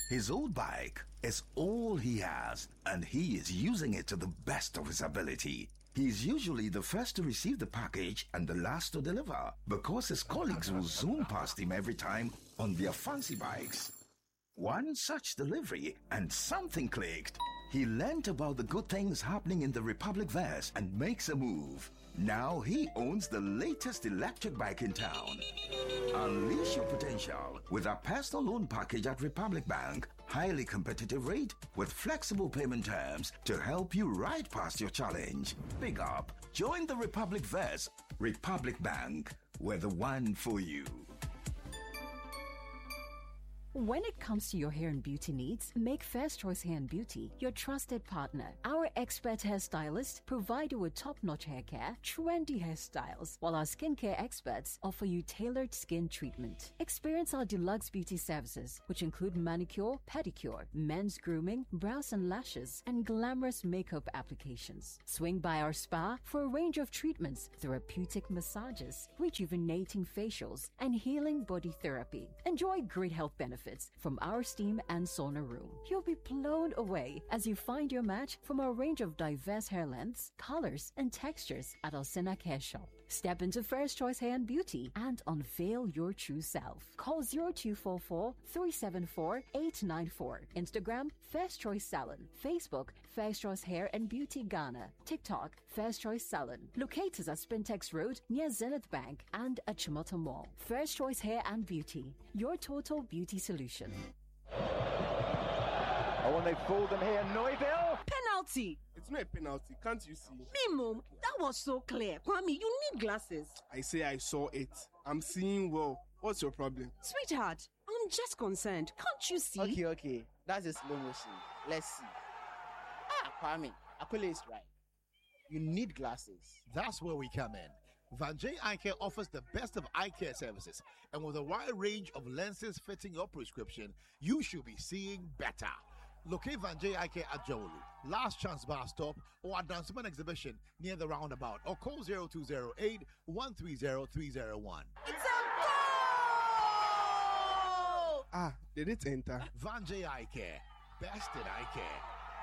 His old bike is all he has, and he is using it to the best of his ability. He is usually the first to receive the package and the last to deliver because his colleagues will zoom past him every time on their fancy bikes. One such delivery and something clicked. He learnt about the good things happening in the Republic Verse and makes a move. Now he owns the latest electric bike in town. Unleash your potential with a personal loan package at Republic Bank. Highly competitive rate with flexible payment terms to help you ride past your challenge. Big up. Join the Republic Verse. Republic Bank. We're the one for you. When it comes to your hair and beauty needs, make First Choice Hair and Beauty your trusted partner. Our expert hairstylists provide you with top-notch hair care, trendy hairstyles, while our skincare experts offer you tailored skin treatment. Experience our deluxe beauty services, which include manicure, pedicure, men's grooming, brows and lashes, and glamorous makeup applications. Swing by our spa for a range of treatments, therapeutic massages, rejuvenating facials, and healing body therapy. Enjoy great health benefits from our steam and sauna room. You'll be blown away as you find your match from our range of diverse hair lengths, colors, and textures at our Senac Hair Shop. Step into First Choice Hair and Beauty and unveil your true self. Call 0244 374 894. Instagram, First Choice Salon. Facebook, First Choice Hair and Beauty Ghana. TikTok, First Choice Salon. Locate us at Spintex Road near Zenith Bank and at Chimoto Mall. First Choice Hair and Beauty, your total beauty solution. Oh, and they fooled them here. Neuville. Penalty. It's not a penalty. Can't you see? Me, Mom, that was so clear. Kwame, you need glasses. I say I saw it. I'm seeing well. What's your problem? Sweetheart, I'm just concerned. Can't you see? Okay. That's a slow motion. Let's see. Kwame, Akule is right. You need glasses. That's where we come in. Van J Eye Care offers the best of eye care services, and with a wide range of lenses fitting your prescription, you should be seeing better. Locate Van J Eye Care at Jolu, Last Chance Bar Stop, or at Danceman Exhibition near the roundabout, or call 0208 130 301. It's a goal! Did it enter? Van J Eye Care, best in eye care.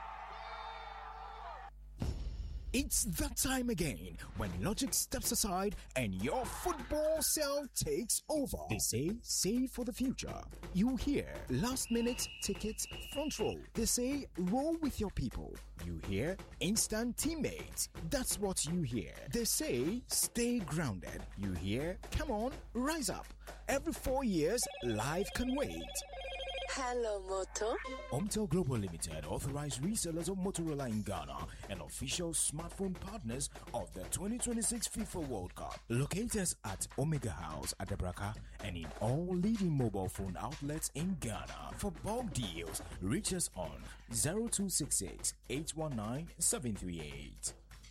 It's that time again when logic steps aside and your football self takes over. They say, save for the future. You hear last minute tickets front row. They say, roll with your people. You hear instant teammates. That's what you hear. They say, stay grounded. You hear, come on, rise up. Every 4 years, life can wait. Hello, Moto. Omtel Global Limited, authorized resellers of Motorola in Ghana and official smartphone partners of the 2026 FIFA World Cup. Locate us at Omega House at Debraka and in all leading mobile phone outlets in Ghana. For bulk deals, reach us on 0266 819 738.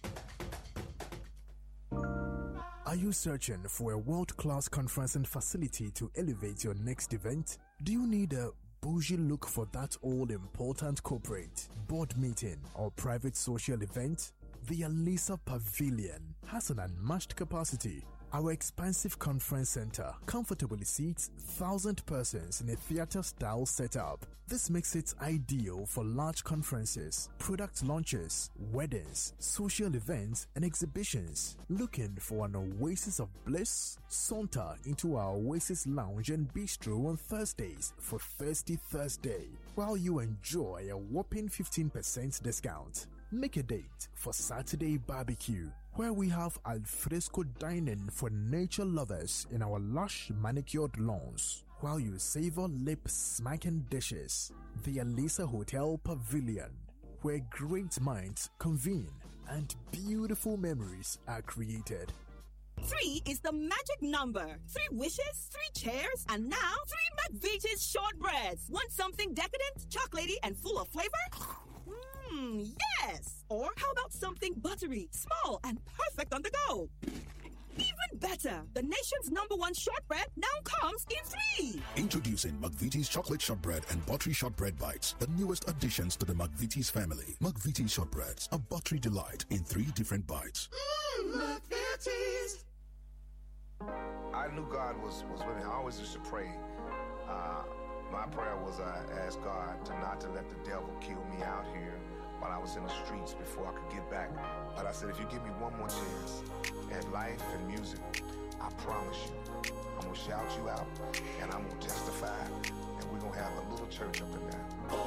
Are you searching for a world-class conferencing facility to elevate your next event? Do you need a bougie look for that all-important corporate, board meeting, or private social event? The Alisa Pavilion has an unmatched capacity. Our expansive conference center comfortably seats 1,000 persons in a theater-style setup. This makes it ideal for large conferences, product launches, weddings, social events, and exhibitions. Looking for an oasis of bliss? Saunter into our Oasis Lounge and Bistro on Thursdays for Thirsty Thursday, while you enjoy a whopping 15% discount. Make a date for Saturday Barbecue, where we have alfresco dining for nature lovers in our lush manicured lawns, while you savor lip-smacking dishes. The Alisa Hotel Pavilion, where great minds convene and beautiful memories are created. 3 is the magic number. 3 wishes, 3 chairs, and now 3 McVitie's shortbreads. Want something decadent, chocolatey, and full of flavor? Yes! Or how about something buttery, small, and perfect on the go? Even better, the nation's #1 shortbread now comes in 3. Introducing McVitie's chocolate shortbread and buttery shortbread bites, the newest additions to the McVitie's family. McVitie's shortbreads, a buttery delight in 3 different bites. McVitie's. I knew God was with me. I always used to pray. My My prayer was I asked God not to let the devil kill me out here while I was in the streets before I could get back. But I said, if you give me one more chance at life and music, I promise you, I'm going to shout you out and I'm going to testify and we're going to have a little church up in there.